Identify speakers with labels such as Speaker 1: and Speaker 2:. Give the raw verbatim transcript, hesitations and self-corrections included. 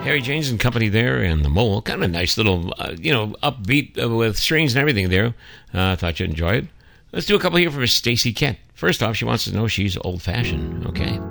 Speaker 1: Harry James and company there, and the Mole. Kind of a nice little, uh, you know, upbeat uh, with strings and everything there. I uh, thought you'd enjoy it. Let's do a couple here for Stacey Kent. First off, she wants to know she's old-fashioned, okay?